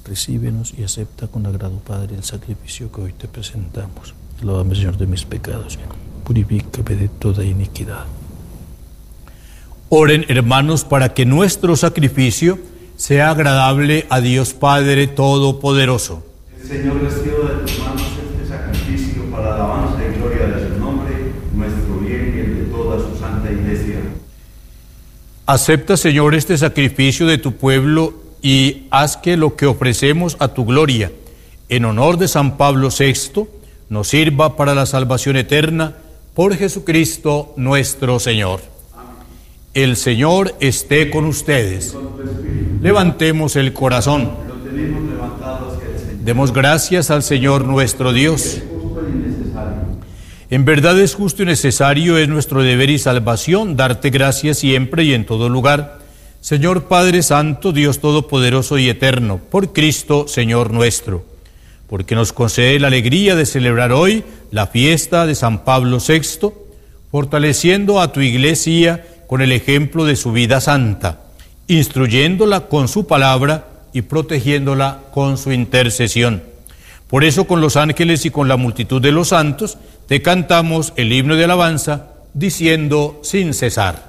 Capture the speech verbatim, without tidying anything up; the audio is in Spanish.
recíbenos y acepta con agrado, Padre, el sacrificio que hoy te presentamos. Lávame, Señor, de mis pecados, purifícame de toda iniquidad. Oren, hermanos, para que nuestro sacrificio sea agradable a Dios Padre Todopoderoso. El Señor reciba de tus manos este sacrificio para alabanza y gloria de su nombre, nuestro bien y el de toda su santa Iglesia. Acepta, Señor, este sacrificio de tu pueblo y haz que lo que ofrecemos a tu gloria, en honor de San Pablo sexto, nos sirva para la salvación eterna por Jesucristo nuestro Señor. El Señor esté con ustedes. Levantemos el corazón. Demos gracias al Señor nuestro Dios. En verdad es justo y necesario, es nuestro deber y salvación, darte gracias siempre y en todo lugar. Señor Padre Santo, Dios Todopoderoso y Eterno, por Cristo, Señor nuestro, porque nos concede la alegría de celebrar hoy la fiesta de San Pablo sexto, fortaleciendo a tu Iglesia con el ejemplo de su vida santa, instruyéndola con su palabra y protegiéndola con su intercesión. Por eso, con los ángeles y con la multitud de los santos, te cantamos el himno de alabanza, diciendo sin cesar.